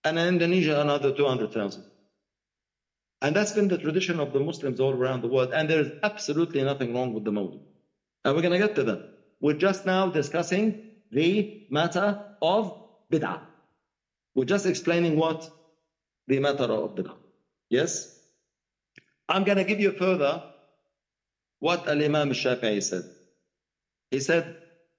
and in Indonesia another 200,000. And that's been the tradition of the Muslims all around the world, and there's absolutely nothing wrong with the Mawlid. And we're going to get to that. We're just now discussing the matter of bid'ah. We're just explaining what the matter of bid'ah. Yes? I'm going to give you further what Al-Imam al-Shafi'i said. He said,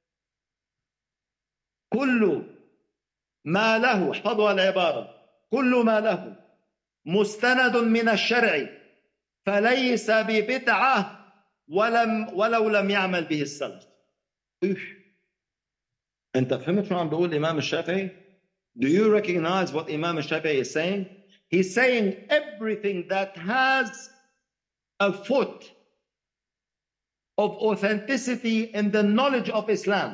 كل ما له احفظوا العبارة كل ما له مستند من الشرع فليس ببدعة ولو لم يعمل به السلف. أنت فهمت شو عم بقول الإمام الشافعي? Do you recognize what Imam al-Shafi'i is saying? He's saying everything that has a foot of authenticity in the knowledge of Islam,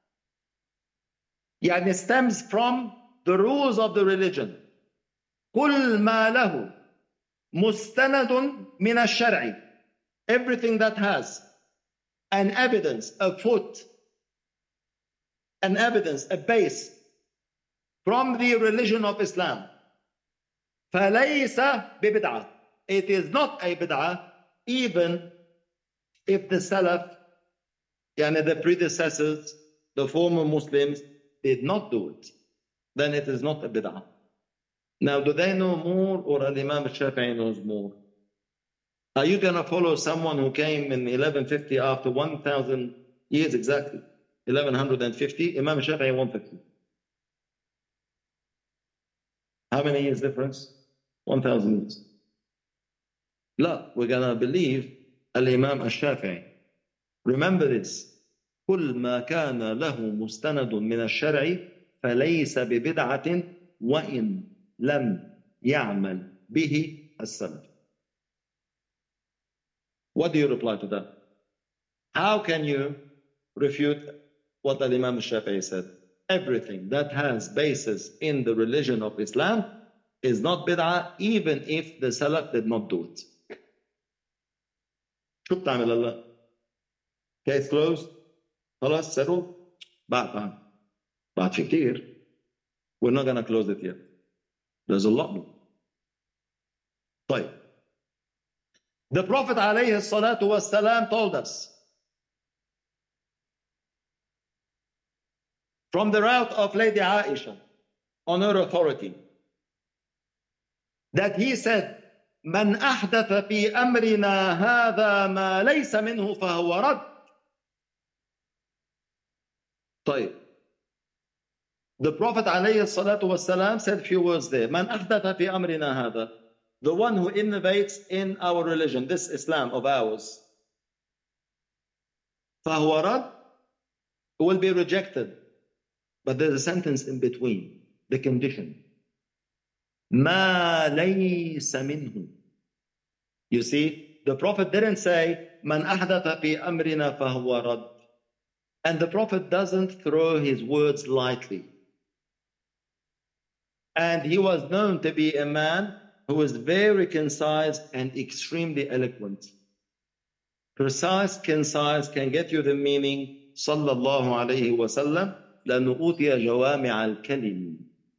يعني stems from the rules of the religion. كل ما له مستند من الشرع, everything that has an evidence, a foot, an evidence, a base from the religion of Islam. فليس ببدعة. It is not a bid'ah, even if the Salaf, yani the predecessors, the former Muslims, did not do it. Then it is not a bid'ah. Now, do they know more, or Imam al-Shafi'i knows more? Are you going to follow someone who came in 1150 after 1,000 years exactly? 1150, Imam al-Shafi'i 150. How many years difference? 1,000 years. La, we're going to believe Al-Imam al-Shafi'i. Remember this. كل ما كان له مستند من الشرع فليس ببدعة وإن لم يعمل به السلف. What do you reply to that? How can you refute what Al-Imam al-Shafi'i said? Everything that has basis in the religion of Islam is not bid'ah, even if the Salaf did not do it. شو بتعمل هلا؟ Case closed. خلاص settled. بعد في كتير. We're not going to close it yet. There's a lot more. طيب. The Prophet عليه الصلاة والسلام told us from the route of Lady Aisha on her authority that he said, من أحدث في أمرنا هذا ما ليس منه فهو رد. طيب. The Prophet عليه الصلاة والسلام said a few words there. من أحدث في أمرنا هذا. The one who innovates in our religion, this Islam of ours, فهو رد, will be rejected. But there's a sentence in between, the condition. ما ليس منه. You see, the Prophet didn't say, من أحدث في أمرنا فهو رد. And the Prophet doesn't throw his words lightly. And he was known to be a man who was very concise and extremely eloquent. Precise, concise, can get you the meaning, sallallahu alayhi wa sallam, لأنه أوتي جوامع الكلم.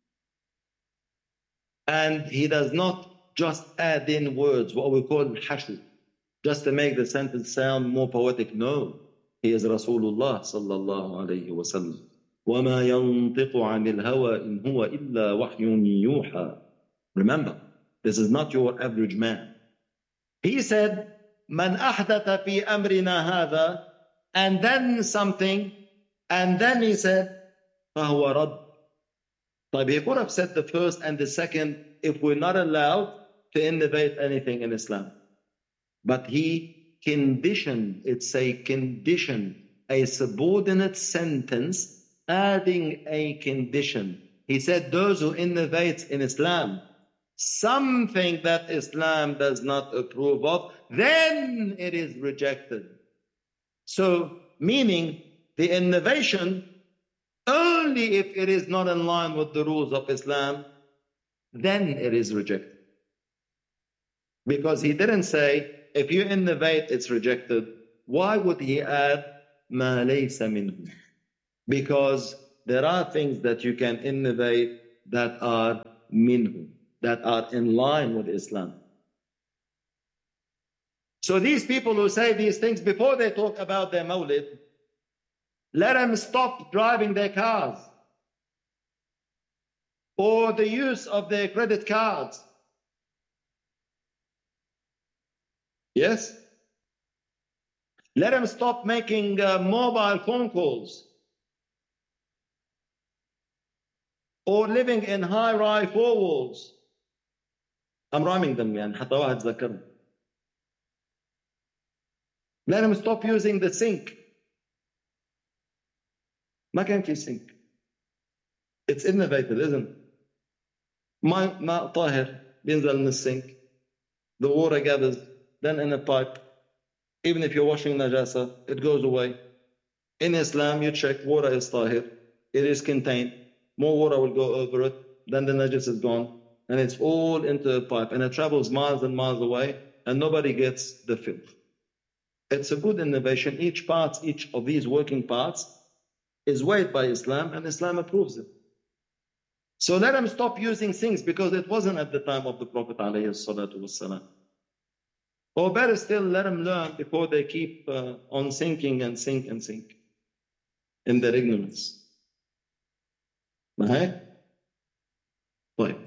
And he does not just add in words, what we call hashu, just to make the sentence sound more poetic. No, he is Rasulullah sallallahu alayhi wa sallam. وَمَا يَنطِقُ عَنِ الْهَوَىٰ إِنْ هُوَ إِلَّا وَحْيٌ يُوحَىٰ. Remember, this is not your average man. He said, مَنْ أَحْدَثَ فِي أَمْرِنَا هَذَا, and then something, and then he said, فَهُوَ رَدٌّ. But he could have said the first and the second if we're not allowed to innovate anything in Islam. But he conditioned, it's a condition, a subordinate sentence, adding a condition. He said those who innovate in Islam, something that Islam does not approve of, then it is rejected. So, meaning the innovation, only if it is not in line with the rules of Islam, then it is rejected. Because he didn't say, if you innovate, it's rejected. Why would he add, مَا لَيْسَ مِنْهُ? Because there are things that you can innovate that are minhu, that are in line with Islam. So these people who say these things before they talk about their mawlid, let them stop driving their cars or the use of their credit cards. Yes? Let them stop making mobile phone calls or living in high-rise four walls. I'm rhyming them يعني حتى واحد ذكرني. Let them stop using the sink. ما كان في sink. It's innovative, isn't it? ماء طاهر بينزل من السink. The water gathers, then in a pipe. Even if you're washing najasa, it goes away. In Islam, you check water is tahir. It is contained. More water will go over it. Then the najis is gone. And it's all into a pipe. And it travels miles and miles away. And nobody gets the filth. It's a good innovation. Each of these working parts is weighed by Islam. And Islam approves it. So let them stop using things because it wasn't at the time of the Prophet ﷺ. Or better still, let them learn before they keep on sinking and sink and sink in their ignorance. Right? Right.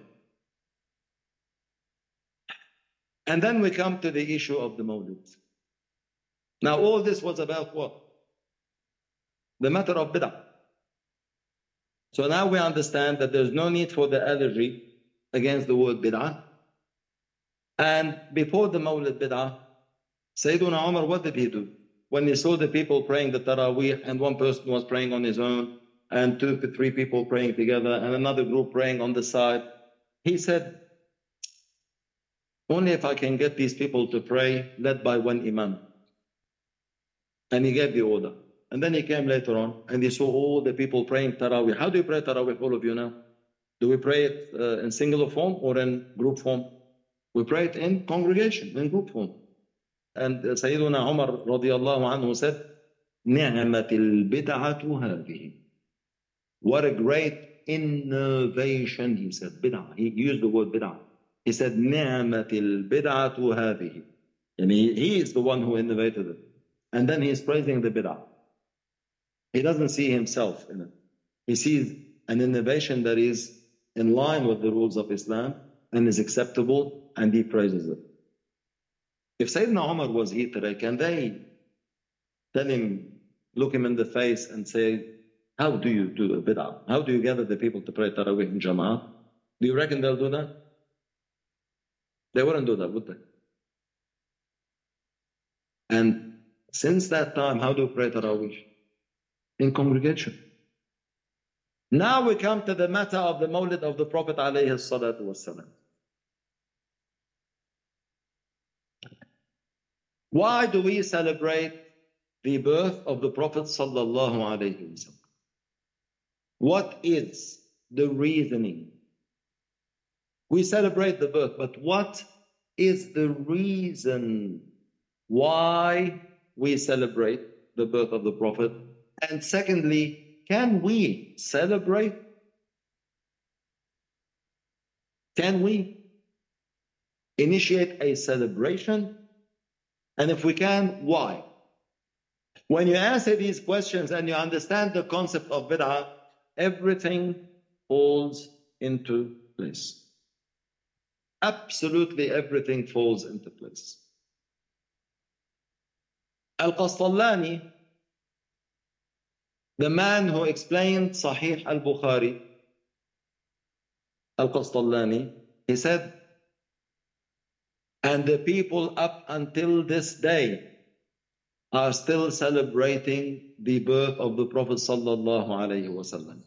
And then we come to the issue of the Mawlid. Now all this was about what? The matter of bid'ah. So now we understand that there's no need for the allergy against the word bid'ah. And before the Mawlid bid'ah, Sayyiduna Umar, what did he do? When he saw the people praying the Taraweeh and one person was praying on his own and 2 to 3 people praying together and another group praying on the side, he said, only if I can get these people to pray led by one imam. And he gave the order. And then he came later on and he saw all the people praying Taraweeh. How do you pray Taraweeh, all of you now? Do we pray it in singular form or in group form? We pray it in congregation, in group form. And Sayyiduna Umar radiallahu anhu said, نِعْمَةِ الْبِدْعَةُ هَذِهِ. What a great innovation, he said. Bid'ah. He used the word bid'ah. He said, نِعْمَةِ الْبِدْعَةُ هَذِهِ. And he is the one who innovated it. And then he is praising the bid'ah. He doesn't see himself in it. He sees an innovation that is in line with the rules of Islam and is acceptable, and he praises it. If Sayyidina Umar was here today, can they tell him, look him in the face and say, how do you do the bid'ah? How do you gather the people to pray Taraweeh in Jama'ah? Do you reckon they'll do that? They wouldn't do that, would they? And since that time, how do you pray Taraweeh? In congregation. Now we come to the matter of the Mawlid of the Prophet alayhi salatu wasalam. Why do we celebrate the birth of the Prophet sallallahu alayhi wasallam? What is the reasoning? We celebrate the birth, but what is the reason why we celebrate the birth of the Prophet? And secondly, can we celebrate? Can we initiate a celebration? And if we can, why? When you answer these questions and you understand the concept of bid'ah, everything falls into place. Absolutely everything falls into place. Al-Qastallani, the man who explained Sahih al-Bukhari, Al-Qastallani, he said, and the people up until this day are still celebrating the birth of the Prophet sallallahu alaihi wasallam.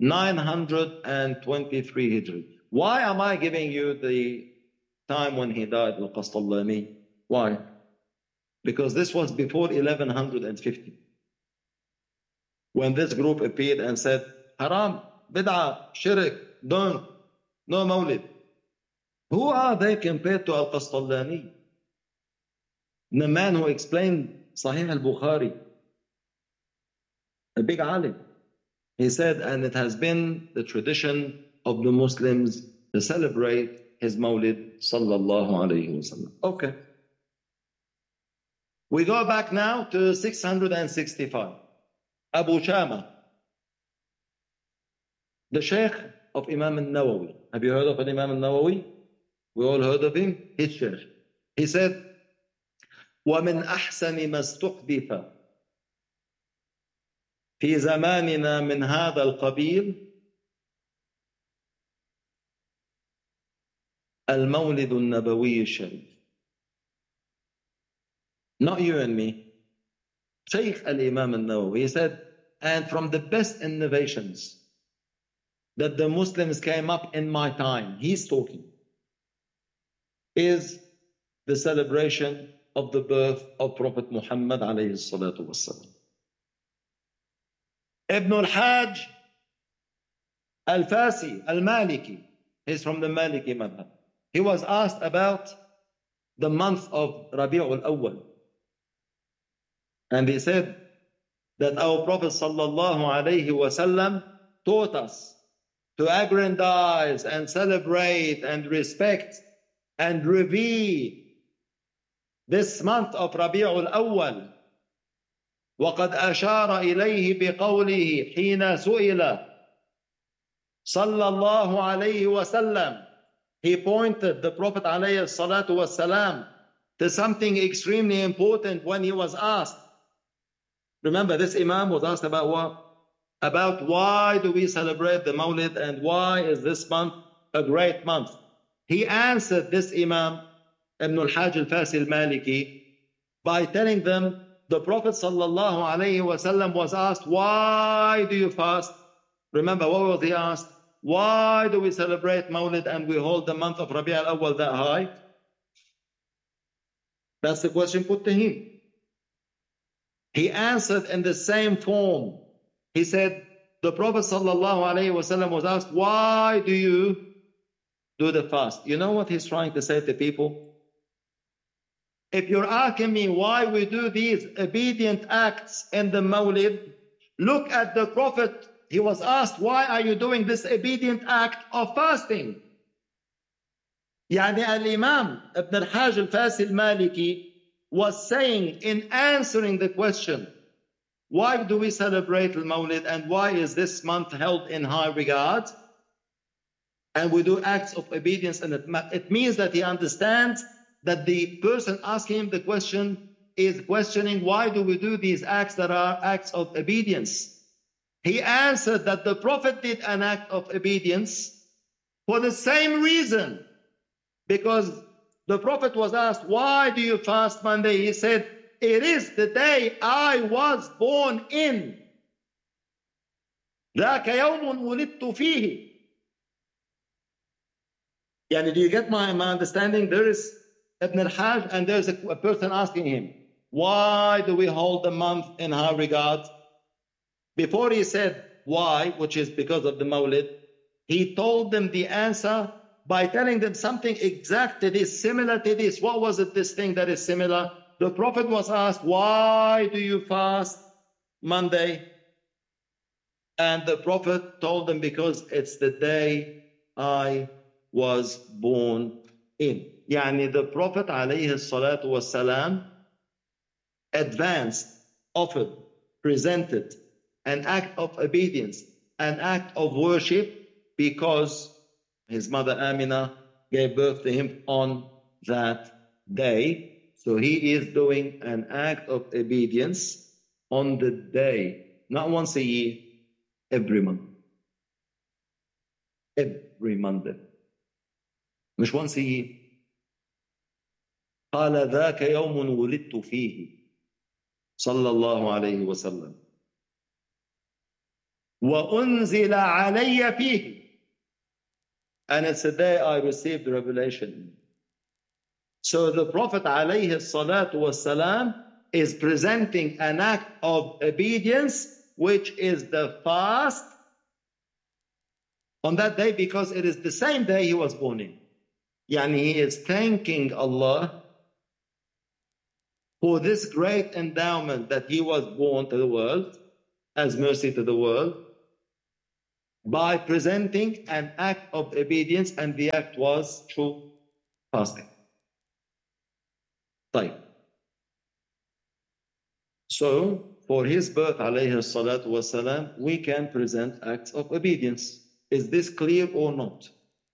923 Hijri. Why am I giving you the time when he died, Al-Qastallani? Why? Because this was before 1150. When this group appeared and said, haram, bid'ah, shirk, don't, no mawlid. Who are they compared to Al-Qastallani? The man who explained Sahih al-Bukhari, a big alim. He said, and it has been the tradition of the Muslims to celebrate his Mawlid sallallahu alayhi wasallam. Okay. We go back now to 665. Abu Shama, the Sheikh of Imam al-Nawawi. Have you heard of Imam al-Nawawi? We all heard of him? His Sheikh. He said, وَمِنْ أَحْسَنِ مَا اسْتُحْدِثَ في زماننا من هذا القبيل المولد النبوي الشريف. Not you and me. Shaykh al-Imam al-Nawawi, he said, and from the best innovations that the Muslims came up in my time, he's talking, is the celebration of the birth of Prophet Muhammad alayhi salatu wassalam. Ibn al-Hajj al-Fasi al-Maliki, he's from the Maliki madhab. He was asked about the month of Rabi'ul Awwal. And he said that our Prophet sallallahu alayhi wasallam taught us to aggrandize and celebrate and respect and revere this month of Rabi'ul Awwal. وقد أشار إليه بقوله حين سئل صلى الله عليه وسلم. He pointed the Prophet alayhi salatu wasalam to something extremely important when he was asked. Remember, this Imam was asked about what? About why do we celebrate the Mawlid and why is this month a great month? He answered this Imam, Ibn al-Hajj al-Fasi al-Maliki, by telling them the Prophet sallallahu alayhi wasallam was asked, why do you fast? Remember, what was he asked? Why do we celebrate Mawlid and we hold the month of Rabi' al-Awwal that high? That's the question put to him. He answered in the same form. He said, the Prophet sallallahu alayhi wasallam was asked, why do you do the fast? You know what he's trying to say to people? If you're asking me why we do these obedient acts in the Mawlid, look at the Prophet. He was asked, why are you doing this obedient act of fasting? Yani al-Imam Ibn al-Hajj al-Fasi al-Maliki was saying in answering the question, why do we celebrate al-Mawlid and why is this month held in high regard? And we do acts of obedience, and it means that he understands that the person asking him the question is questioning, why do we do these acts that are acts of obedience? He answered that the Prophet did an act of obedience for the same reason. Because the Prophet was asked, why do you fast Monday? He said, it is the day I was born in. ذاك يوم ولدت فيه. Yani, do you get my understanding? There is Ibn al-Hajj and there's a person asking him, why do we hold the month in high regard? Before he said why, which is because of the Mawlid, he told them the answer by telling them something exact to this, similar to this. What was it, this thing that is similar? The Prophet was asked, why do you fast Monday? And the Prophet told them, because it's the day I was born in. Yani the Prophet alayhi salatu wasalam advanced, offered, presented an act of obedience, an act of worship, because his mother Amina gave birth to him on that day. So he is doing an act of obedience on the day, not once a year, every month. Every Monday. مش once a year. قال ذاك يوم ولدت فيه صلى الله عليه وسلم وأنزل علي فيه. And it's the day I received revelation. So the Prophet alayhi salatu wasalam is presenting an act of obedience, which is the fast on that day, because it is the same day he was born in. Yani he is thanking Allah for this great endowment that he was born to the world as mercy to the world, by presenting an act of obedience, and the act was true fasting. طيب. So, for his birth, alayhi salatu wasalam, we can present acts of obedience. Is this clear or not?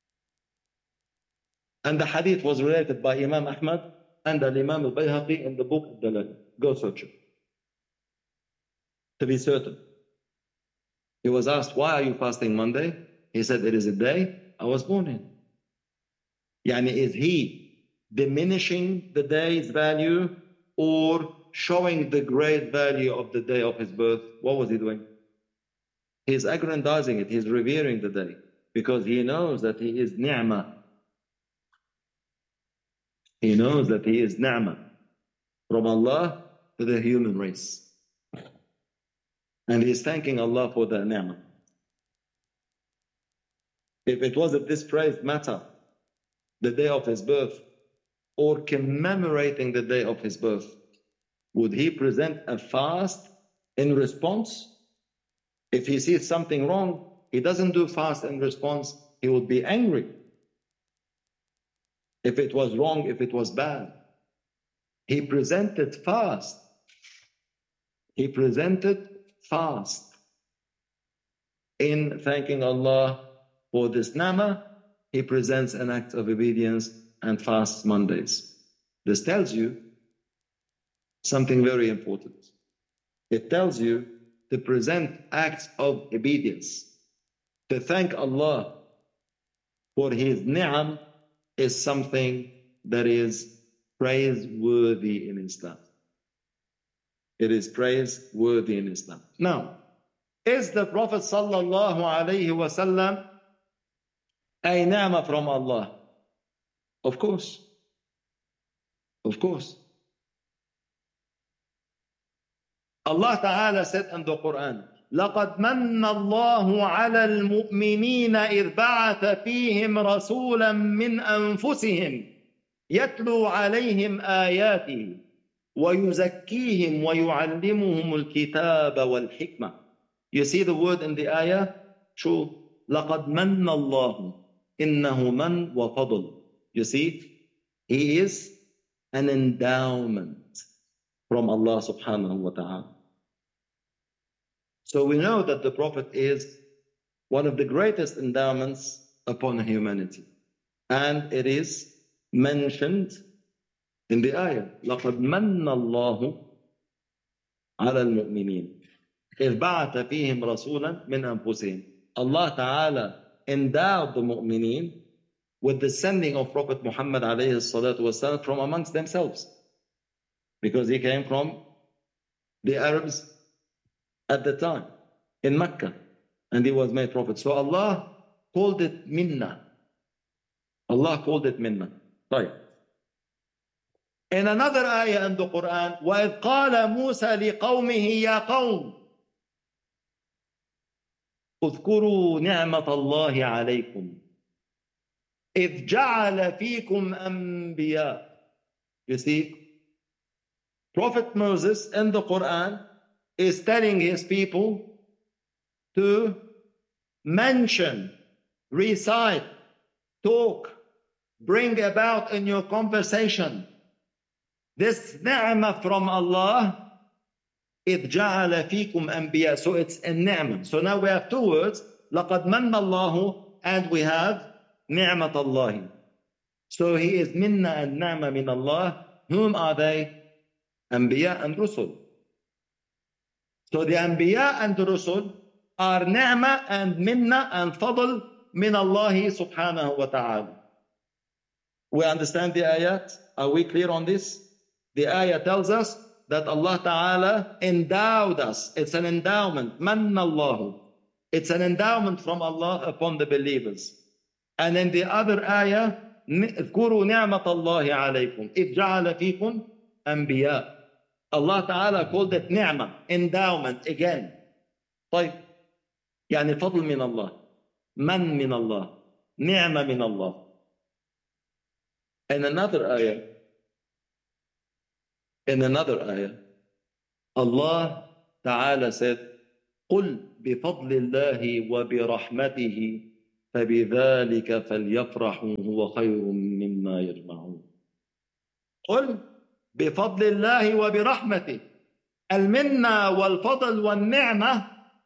And the hadith was related by Imam Ahmad and Imam al-Bayhaqi in the book of Dalal. Go search it. To be certain. He was asked, why are you fasting Monday? He said, it is a day I was born in. Yani, is he diminishing the day's value or showing the great value of the day of his birth? What was he doing? He's aggrandizing it. He's revering the day because he knows that he is ni'mah. He knows that he is ni'mah from Allah to the human race. And he's thanking Allah for that ni'mah. If it was a dispraised matter, the day of his birth, or commemorating the day of his birth, would he present a fast in response? If he sees something wrong, he doesn't do fast in response, he would be angry. If it was wrong, if it was bad. He presented fast. He presented fast in thanking Allah for this ni'mah. He presents an act of obedience and fasts Mondays. This tells you something very important. It tells you to present acts of obedience, to thank Allah for His ni'am is something that is praiseworthy in Islam. It is praiseworthy in Islam. Now, is the Prophet sallallahu alayhi wasallam a ni'mah from Allah? Of course. Of course. Allah Ta'ala said in the Quran, لَقَدْ مَنَّ اللَّهُ عَلَى الْمُؤْمِنِينَ إِذْ بَعَثَ فِيهِمْ رَسُولًا مِّنْ أَنفُسِهِمْ يَتْلُو عَلَيْهِمْ آيَاتِهِ وَيُزَكِّيهِمْ وَيُعَلِّمُهُمُ الْكِتَابَ وَالْحِكْمَةَ. You see the word in the ayah? True. لَقَدْ مَنَّ اللَّهُ إِنَّهُ مَنْ وَفَضْلٌ. You see? He is an endowment from Allah subhanahu wa ta'ala. So we know that the Prophet is one of the greatest endowments upon humanity. And it is mentioned in the ayah, لَقَدْ مَنَّ اللَّهُ عَلَى الْمُؤْمِنِينَ إِذْ بَعَثَ فِيهِمْ رَسُولًا مِنْ أَنفُسِهِمْ. Allah Ta'ala endowed the mu'mineen with the sending of Prophet Muhammad alayhi salatu wasalam from amongst themselves. Because he came from the Arabs at the time in Mecca, and he was made prophet. So Allah called it minna. Allah called it minna. Right. In another ayah in the Quran, وَإِذْ قَالَ مُوسَى لِقَوْمِهِ يَا قَوْمِ اذْكُرُوا نِعْمَةَ اللَّهِ عَلَيْكُمْ إِذْ جَعَلَ فِيكُمْ أَنْبِيَاءَ. You see, Prophet Moses in the Quran is telling his people to mention, recite, talk, bring about in your conversation this ni'mah from Allah. إِذْ جَعَلَ فِيكُمْ أَنْبِيَاءَ. So it's a ni'mah. So now we have two words, لَقَدْ مَنَّ اللَّهُ, and we have نِعْمَةَ اللَّهِ. So he is minna and ni'mah min Allah. Whom are they? Anbiya and Rusul. So the Anbiya and the Rusul are ni'mah and minna and fadl min Allah subhanahu wa ta'ala. We understand the ayat? Are we clear on this? The ayah tells us that Allah Ta'ala endowed us. It's an endowment. Manna Allahu. It's an endowment from Allah upon the believers. And in the other ayah, اذكروا نعمة الله عليكم إذ جعل فيكم أنبياء. Allah Ta'ala called it ni'mah, endowment again. طيب. يعني فضل من الله. من من الله. نعمة من الله. In another ayah, Allah Ta'ala said, قل بفضل الله وبرحمته فبذلك فليفرحوا هو خير مما يجمعون. قل بفضل الله وبرحمته، المنة والفضل والنعمة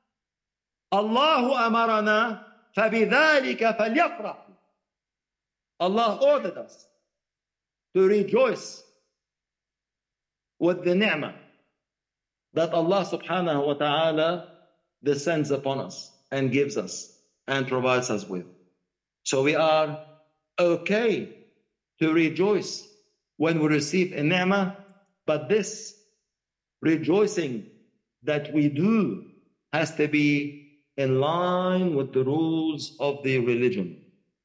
الله أمرنا فبذلك فليفرح. Allah ordered us to rejoice with the ni'mah that Allah subhanahu wa ta'ala descends upon us and gives us and provides us with. So we are okay to rejoice when we receive a ni'mah, but this rejoicing that we do has to be in line with the rules of the religion.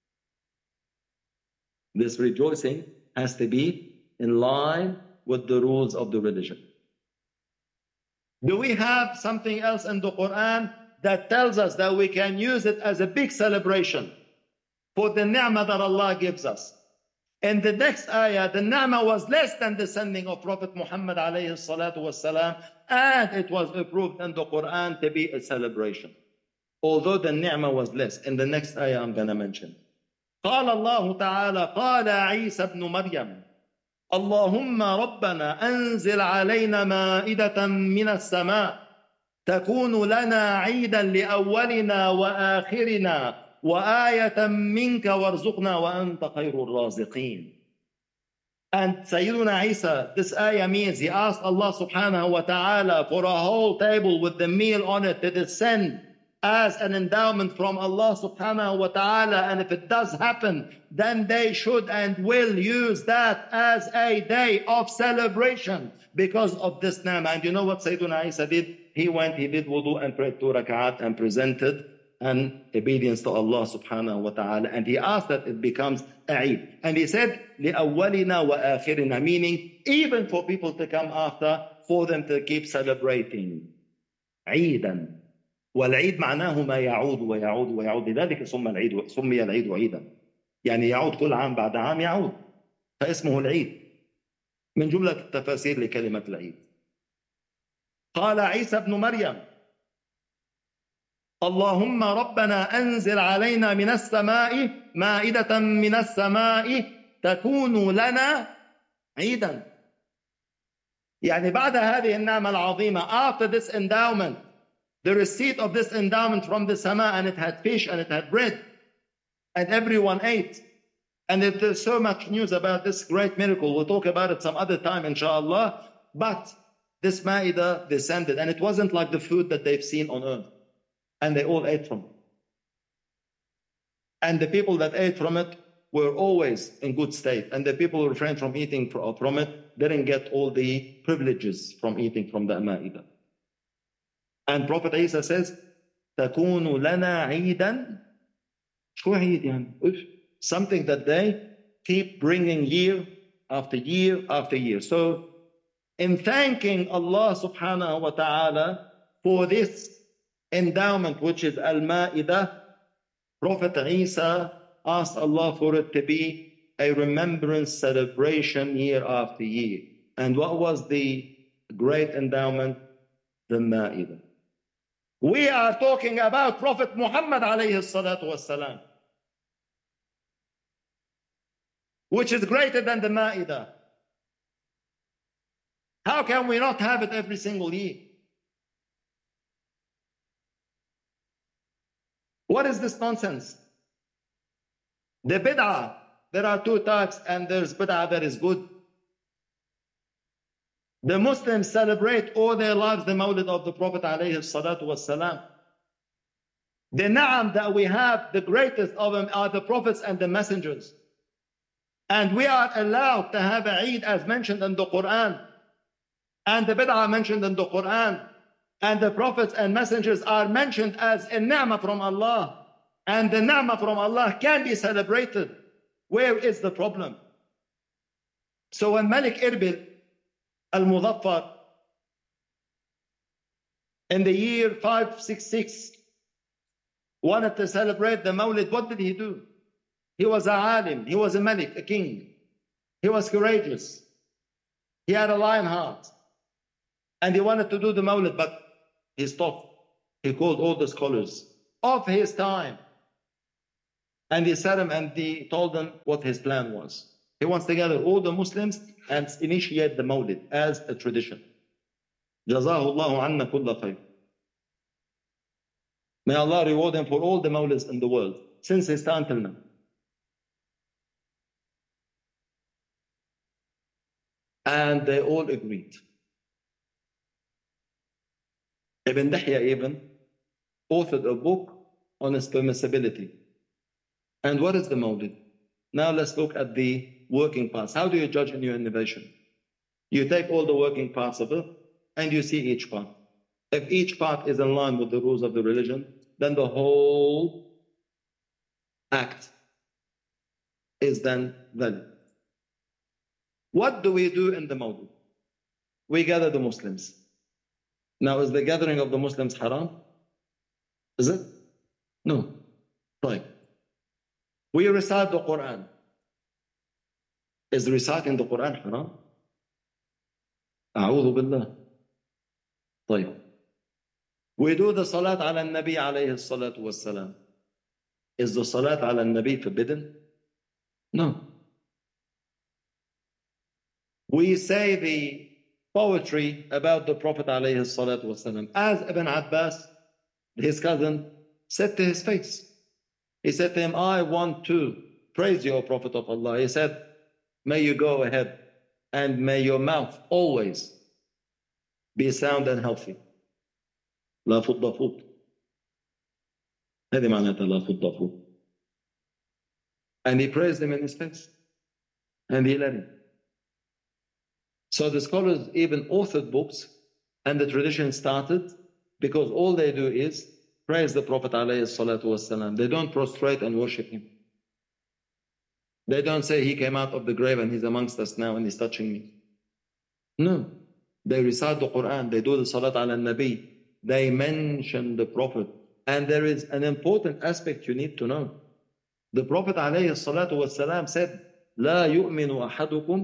This rejoicing has to be in line with the rules of the religion. Do we have something else in the Quran that tells us that we can use it as a big celebration for the ni'mah that Allah gives us? In the next ayah, the ni'mah was less than the sending of Prophet Muhammad alayhi salatu wasalam, and it was approved in the Quran to be a celebration. Although the ni'mah was less. In the next ayah I'm going to mention. قال الله تعالى قال عيسى ابن مريم اللهم ربنا أنزل علينا مائدة من السماء تكون لنا عيدا لأولنا وآخرنا وآية منك وارزقنا وأنت خير الرازقين. And Sayyiduna Isa, this ayah means he asked Allah subhanahu wa ta'ala for a whole table with the meal on it to descend as an endowment from Allah subhanahu wa ta'ala, and if it does happen, then they should and will use that as a day of celebration because of this ni'mah. And you know what Sayyiduna Isa did? He did wudu and prayed 2 rak'at and presented an obedience to Allah subhanahu wa ta'ala, and he asked that it becomes Eid. And he said, لِأَوَّلِنَا وَآخِرِنَا, meaning even for people to come after, for them to keep celebrating. عيدا. والعيد معناه ما يعود ويعود ويعود، لذلك سمي العيد عيدا، يعني يعود كل عام بعد عام يعود، فاسمه العيد من جملة التفاسير لكلمة العيد. قال عيسى ابن مريم اللهم ربنا أنزل علينا من السماء مائدة من السماء تكون لنا عيدا. يعني بعد هذه النعمة العظيمة, after this endowment, the receipt of this endowment from the sama, and it had fish and it had bread and everyone ate, and there's so much news about this great miracle. We'll talk about it some other time inshallah. But this ma'idah descended, and it wasn't like the food that they've seen on earth, and they all ate from it. And the people that ate from it were always in good state, and the people who refrained from eating from it didn't get all the privileges from eating from the ma'idah. And Prophet Isa says, تَكُونُ لَنَا عِيدًا. شو عيد يعني? Something that they keep bringing year after year after year. So, in thanking Allah subhanahu wa ta'ala for this endowment, which is Al-Ma'idah, Prophet Isa asked Allah for it to be a remembrance celebration year after year. And what was the great endowment? The Ma'idah. We are talking about Prophet Muhammad alayhi salatu wassalam, which is greater than the Ma'idah. How can we not have it every single year? What is this nonsense? The bid'ah, there are two types, and there's bid'ah that is good. The Muslims celebrate all their lives the Mawlid of the Prophet alayhi salatu wassalam. The na'am that we have, the greatest of them are the prophets and the messengers. And we are allowed to have a Eid as mentioned in the Quran. And the bid'ah mentioned in the Quran. And the prophets and messengers are mentioned as a ni'mah from Allah. And the ni'mah from Allah can be celebrated. Where is the problem? So when Malik Irbil Al-Muzaffar in the year 566 wanted to celebrate the Mawlid, what did he do? He was a alim, he was a malik, a king. He was courageous. He had a lion heart. And he wanted to do the Mawlid, but he stopped. He called all the scholars of his time. And he sat them and he told them what his plan was. He wants to gather all the Muslims and initiate the Mawlid as a tradition. Jazahullahu anna kulla khayr. May Allah reward him for all the Mawlids in the world, since his time till now. And they all agreed. Ibn Dihya even authored a book on its permissibility. And what is the Mawlid? Now let's look at the working parts. How do you judge a new innovation? You take all the working parts of it and you see each part. If each part is in line with the rules of the religion, then the whole act is then valid. What do we do in the Mawlid? We gather the Muslims. Now, is the gathering of the Muslims haram? Is it? No. Right. We recite the Quran. Is reciting the Quran haram? أعوذ بالله. طيب. We do the salat ala nabi alayhi salatu wassalam. Is the salat ala nabi forbidden? No. We say the poetry about the Prophet alayhi salatu wassalam. As Ibn Abbas, his cousin, said to his face. He said to him, I want to praise you, O Prophet of Allah. He said, may you go ahead and may your mouth always be sound and healthy. لا فض فوت. هذه معناتها لا فض فوت. And he praised him in his face. And he let him. So the scholars even authored books and the tradition started because all they do is praise the Prophet ﷺ. They don't prostrate and worship him. They don't say he came out of the grave and he's amongst us now and he's touching me. No. They recite the Quran. They do the Salat ala Nabi. They mention the Prophet. And there is an important aspect you need to know. The Prophet ﷺ said, لا يؤمن أحدكم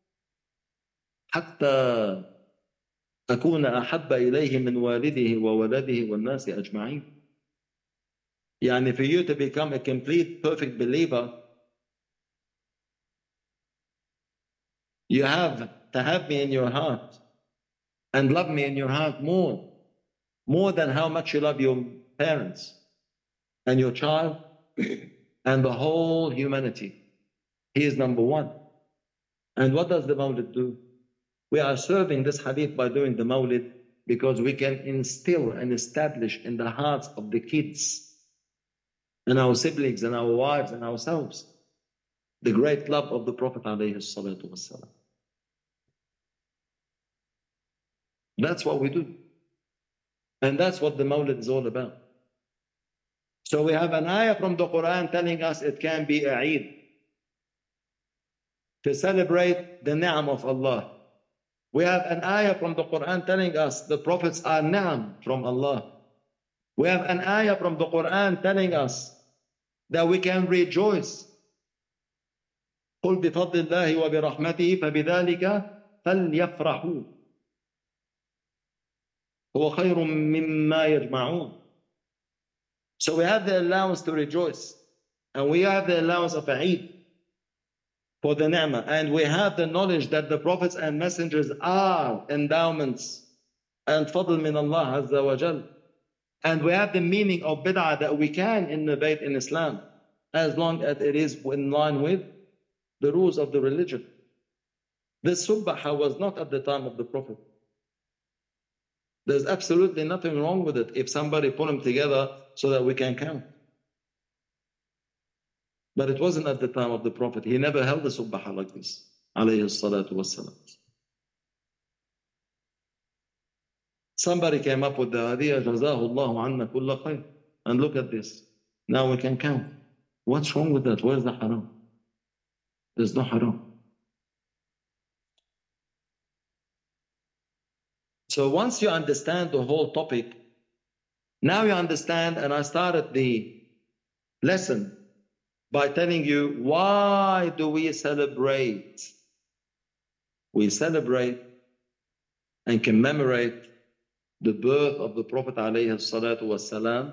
حتى أكون أحب إليه من والده وولده والناس أجمعين. يعني for you to become a complete, perfect believer, you have to have me in your heart and love me in your heart more than how much you love your parents and your child and the whole humanity. He is number one. And what does the Mawlid do? We are serving this hadith by doing the Mawlid because we can instill and establish in the hearts of the kids and our siblings and our wives and ourselves the great love of the Prophet ﷺ. That's what we do. And that's what the Mawlid is all about. So we have an ayah from the Quran telling us it can be a Eid to celebrate the ni'am of Allah. We have an ayah from the Quran telling us the prophets are ni'am from Allah. We have an ayah from the Quran telling us that we can rejoice. قُلْ بِفَضْلِ اللَّهِ وَبِرَحْمَتِهِ فَبِذَلِكَ فَلْيَفْرَحُوا هُوَ خَيْرٌ مِّمَّا يَجْمَعُونَ. So we have the allowance to rejoice. And we have the allowance of Eid for the ni'mah. And we have the knowledge that the prophets and messengers are endowments and fadl min Allah Azza wa Jal. And we have the meaning of bid'ah that we can innovate in Islam as long as it is in line with the rules of the religion. This subbaha was not at the time of the Prophet. There's absolutely nothing wrong with it if somebody put them together so that we can count. But it wasn't at the time of the Prophet. He never held a subbaha like this. Alayhi salatu wassalam. Somebody came up with the idea, Jazahullahu anna kulla khayr. And look at this. Now we can count. What's wrong with that? Where's the haram? There's no haram. So once you understand the whole topic, now you understand, and I started the lesson by telling you, why do we celebrate? We celebrate and commemorate the birth of the Prophet ﷺ,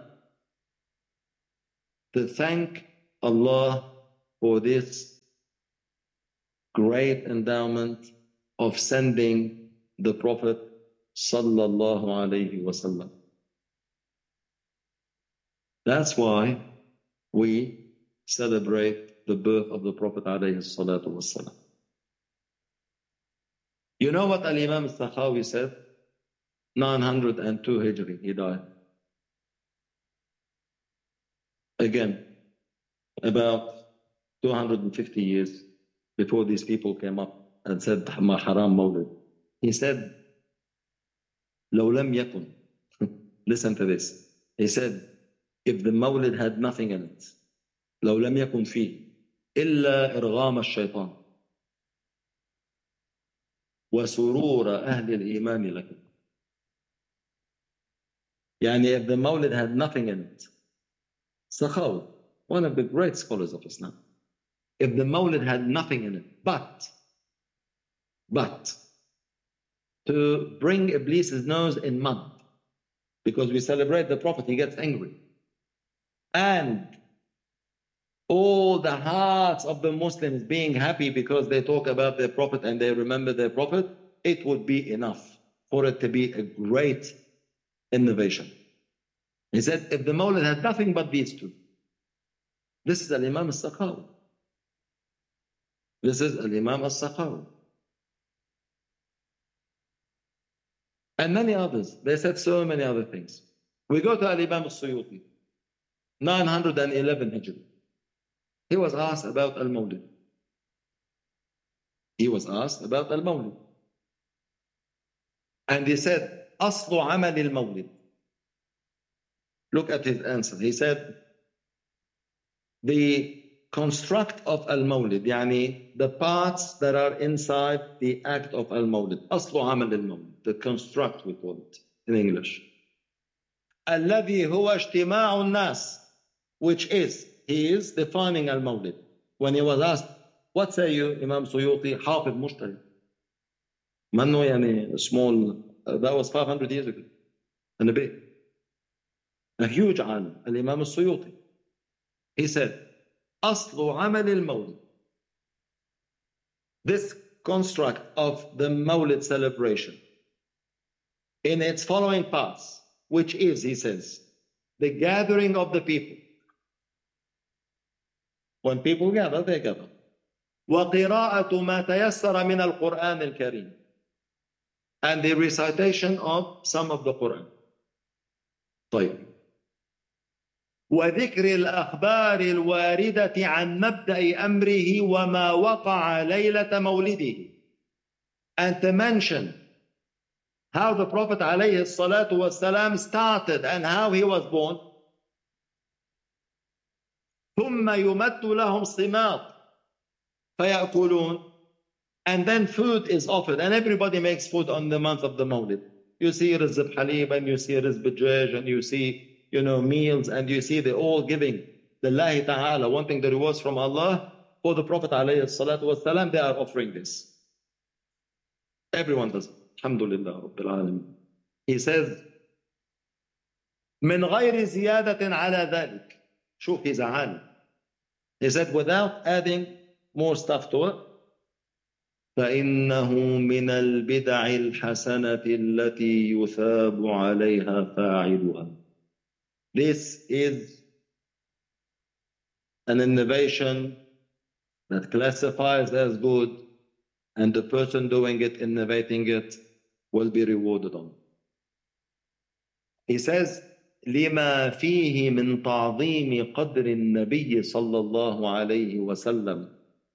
to thank Allah for this great endowment of sending the Prophet sallallahu alaihi wasallam. That's why we celebrate the birth of the Prophet alayhi salatu wasallam. You know what Al-Imam al-Sakhawi said? 902 Hijri, he died. Again, about 250 years before these people came up and said, "Ma haram mawlid." He said, "Law lam yakun." Listen to this. He said, if the mawlid had nothing in it, لو لم يكن فيه إلا إرغام الشيطان وسرور أهل الإيمان لكم. يعني if the mawlid had nothing in it, Sakhawi, one of the great scholars of Islam, if the mawlid had nothing in it, but to bring Iblis's nose in mud, because we celebrate the Prophet, he gets angry. And all the hearts of the Muslims being happy because they talk about their Prophet and they remember their Prophet, it would be enough for it to be a great innovation. He said, if the Mawlid had nothing but these two, this is Al-Imam al-Sakhawi. This is Al-Imam al-Sakhawi. And many others. They said so many other things. We go to Al-Imam al-Suyuti, 911 Hijri. He was asked about Al-Mawlid. He was asked about Al-Mawlid. And he said, أصل عمل المولد. Look at his answer. He said, the construct of Al-Mawlid, يعني the parts that are inside the act of Al-Mawlid. أصل عمل المولد. The construct, we call it in English. الذي هو اجتماع الناس, which is, he is defining Al-Mawlid. When he was asked, what say you, Imam Suyuti, حافظ مجتهد. منه يعني small, that was 500 years ago. And a bit. A huge alim, Al-Imam Suyuti. He said, أصل عمل المولد. This construct of the Mawlid celebration in its following parts, which is, he says, the gathering of the people. When people gather, they gather. وَقِرَاءَةُ مَا تَيَسَّرَ مِنَ الْقُرْآنِ الْكَرِيمِ. And the recitation of some of the Quran. طيب. وذكر الأخبار الواردة عن مبدأ أمره وما وقع ليلة مولده. And to mention how the Prophet عليه الصلاة والسلام started and how he was born. ثم يمد لهم صمات فيأكلون. And then food is offered, and everybody makes food on the month of the Mawlid. You see Rizb Halib, and you see Rizb Djaj, and you see, meals, and you see they're all giving the Lahi Ta'ala, wanting the rewards from Allah. For the Prophet alayhi salatu wasalam, they are offering this. Everyone does. Alhamdulillah Rabbil Alameen. He says, من غير زيادة على ذلك. شوف, he's a alim. He said, without adding more stuff to it, فإنه من البدع الحسنة التي يثاب عليها فاعلها. This is an innovation that classifies as good, and the person doing it, innovating it, will be rewarded on. He says, لما فيه من تعظيم قدر النبي صلى الله عليه وسلم.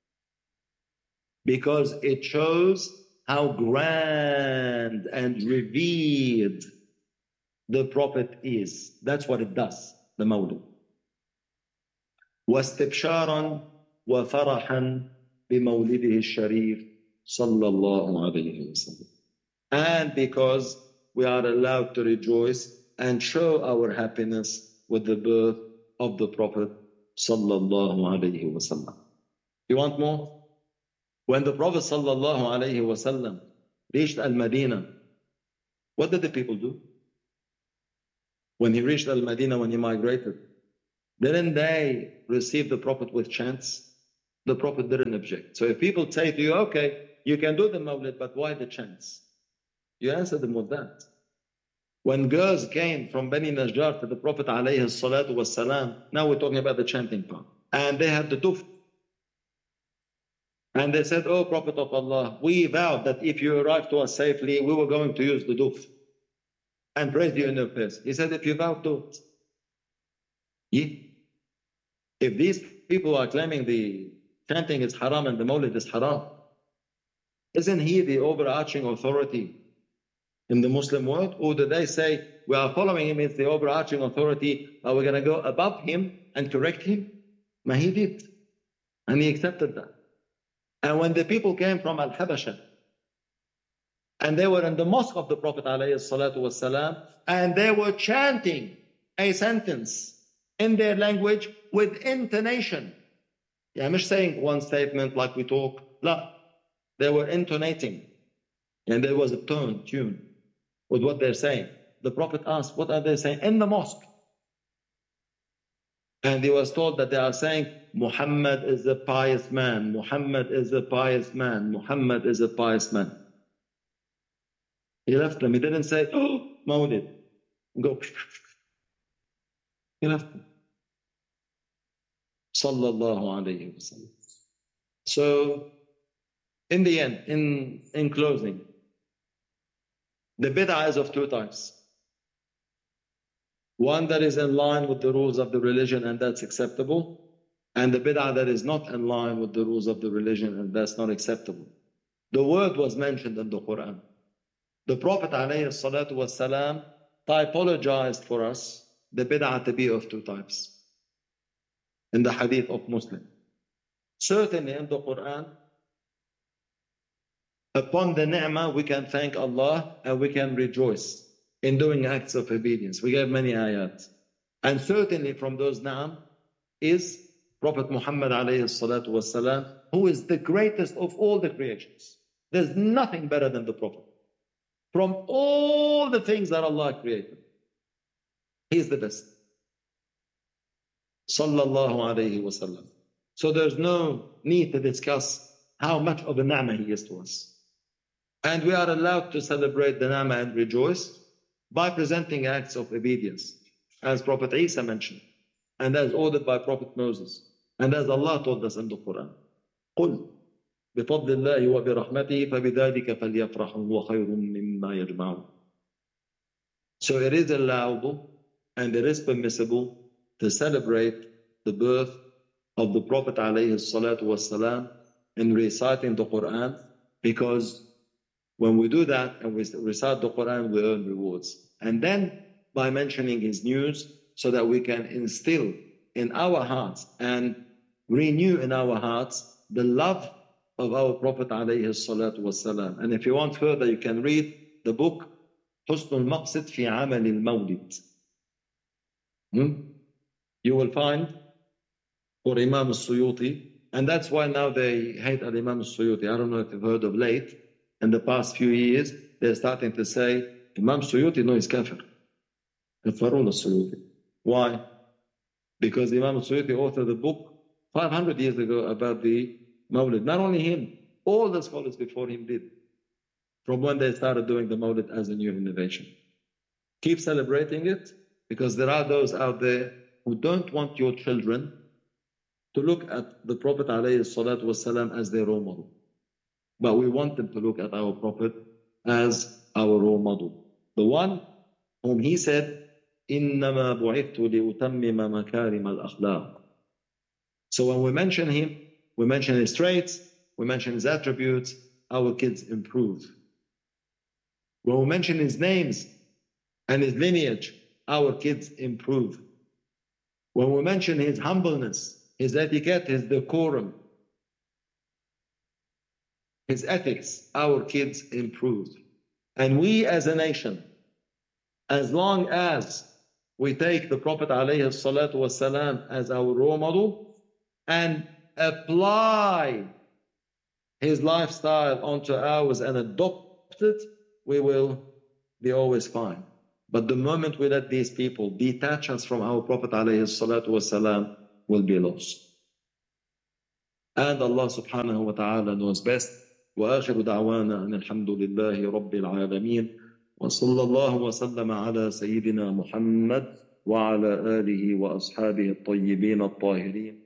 Because it shows how grand and revered the Prophet is. That's what it does, the Mawlid. واستبشارا وفرحا بمولده الشريف صلى الله عليه وسلم. And because we are allowed to rejoice and show our happiness with the birth of the Prophet صلى الله عليه وسلم. You want more? When the Prophet sallallahu alayhi wasallam reached Al-Madinah, what did the people do? when he reached Al-Madinah, when he migrated, didn't they receive the Prophet with chants? The Prophet didn't object. So if people say to you, okay, you can do the Mawlid, but why the chants? You answer them with that. When girls came from Bani Najjar to the Prophet alayhi salatu wasalam, now we're talking about the chanting part, and they had the duf. And they said, oh Prophet of Allah, we vowed that if you arrive to us safely, we were going to use the duf and praise you in your face. He said, if you vow, do it. Yeah. If these people are claiming the chanting is haram and the Mawlid is haram, isn't he the overarching authority in the Muslim world? Or do they say, we are following him as the overarching authority, but we're going to go above him and correct him? Ma he did. And he accepted that. And when the people came from Al-Habasha, and they were in the mosque of the Prophet ﷺ, and they were chanting a sentence in their language with intonation. Yeah, I'm not saying one statement like we talk. No, they were intonating. And there was a tune with what they're saying. The Prophet asked, what are they saying? In the mosque. And he was told that they are saying, Muhammad is a pious man. Muhammad is a pious man. Muhammad is a pious man. He left them. He didn't say, oh, Mawlid. Go. He left them. Sallallahu alayhi wa sallam. So, in the end, in closing, the bid'ah is of two types. One that is in line with the rules of the religion and that's acceptable, and the bid'ah that is not in line with the rules of the religion and that's not acceptable. The word was mentioned in the Quran. The Prophet ﷺ typologized for us the bid'ah to be of two types in the hadith of Muslim. Certainly in the Quran, upon the ni'mah we can thank Allah and we can rejoice in doing acts of obedience. We gave many ayat. And certainly from those ni'am is Prophet Muhammad ﷺ, who is the greatest of all the creations. There's nothing better than the Prophet. From all the things that Allah created, He's the best. Sallallahu alayhi wa sallam. So there's no need to discuss how much of a ni'mah He is to us. And we are allowed to celebrate the ni'mah and rejoice by presenting acts of obedience, as Prophet Isa mentioned, and as ordered by Prophet Moses, and as Allah told us in the Quran. قُلْ بِفَضْلِ اللَّهِ وَبِرَحْمَتِهِ فَبِذَلِكَ فَلْيَفْرَحُوا وَخَيْرٌ مِّمَّا يَجْمَعُونَ. So it is allowable and it is permissible to celebrate the birth of the Prophet ﷺ in reciting the Quran, because when we do that and we recite the Quran, we earn rewards. And then by mentioning his news, so that we can instill in our hearts and renew in our hearts the love of our Prophet ﷺ. And if you want further, you can read the book حسن المقصد في عمل المولد. You will find for Imam al-Suyuti, and that's why now they hate Imam al-Suyuti. I don't know if you've heard of late. In the past few years, they're starting to say, Imam Suyuti, no, he's kafir. Kafarun al-Suyuti. Why? Because Imam Suyuti authored a book 500 years ago about the Mawlid. Not only him, all the scholars before him did, from when they started doing the Mawlid as a new innovation. Keep celebrating it, because there are those out there who don't want your children to look at the Prophet ﷺ as their role model. But we want them to look at our Prophet as our role model. The one whom he said, إِنَّمَا بُعِثْتُ لِأُتَمِّمَ مَكَارِمَ الْأَخْلَاقِ. So when we mention him, we mention his traits, we mention his attributes, our kids improve. When we mention his names and his lineage, our kids improve. When we mention his humbleness, his etiquette, his decorum, his ethics, our kids improve. And we as a nation, as long as we take the Prophet ﷺ as our role model and apply his lifestyle onto ours and adopt it, we will be always fine. But the moment we let these people detach us from our Prophet ﷺ, will be lost. And Allah subhanahu wa ta'ala knows best. وآخر دعوانا أن الحمد لله رب العالمين وصلى الله وسلم على سيدنا محمد وعلى آله وأصحابه الطيبين الطاهرين